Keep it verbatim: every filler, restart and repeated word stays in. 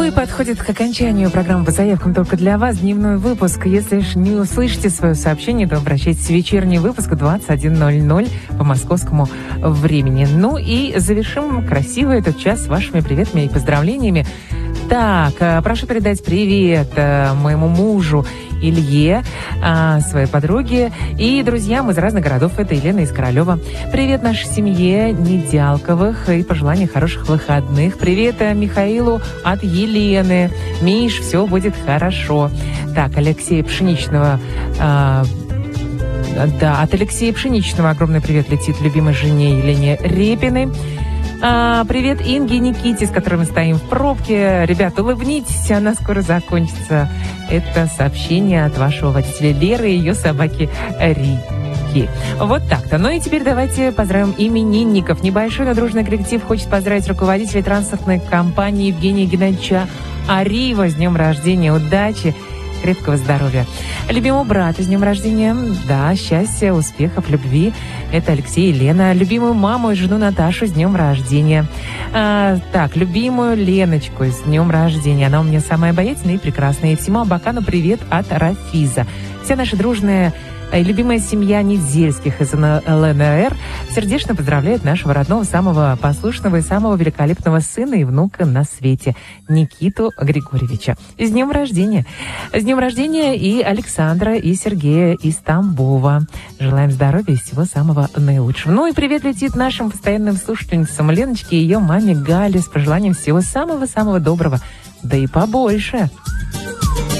Увы, подходит к окончанию программы по заявкам только для вас. Дневной выпуск. Если ж не услышите свое сообщение, то обращайтесь в вечерний выпуск двадцать один ноль ноль по московскому времени. Ну и завершим красиво этот час вашими приветами и поздравлениями. Так, прошу передать привет моему мужу Илье, своей подруге и друзьям из разных городов. Это Елена из Королева. Привет нашей семье Недялковых и пожелания хороших выходных. Привет Михаилу от Елены. Миш, все будет хорошо. Так, Алексея Пшеничного... А, да, от Алексея Пшеничного огромный привет летит любимой жене Елене Репиной. А, привет Инге и Никите, с которыми стоим в пробке. Ребята, улыбнитесь, она скоро закончится. Это сообщение от вашего водителя Леры и ее собаки Рики. Вот так-то. Ну и теперь давайте поздравим именинников. Небольшой, но дружный коллектив хочет поздравить руководителя транспортной компании Евгения Геннадьевича Ариева с днем рождения, удачи, крепкого здоровья. Любимого брата с днем рождения, да, счастья, успехов, любви. Это Алексей и Лена. Любимую маму и жену Наташу с днем рождения. А, так, любимую Леночку с днем рождения. Она у меня самая обаятельная и прекрасная. И всему Абакану привет от Рафиза. Вся наша дружная и любимая семья Недзельских из эл эн эр сердечно поздравляет нашего родного, самого послушного и самого великолепного сына и внука на свете, Никиту Григорьевича. С днем рождения! С днем рождения и Александра, и Сергея из Тамбова. Желаем здоровья и всего самого наилучшего. Ну и привет летит нашим постоянным слушательницам Леночке и ее маме Гале с пожеланием всего самого-самого доброго, да и побольше.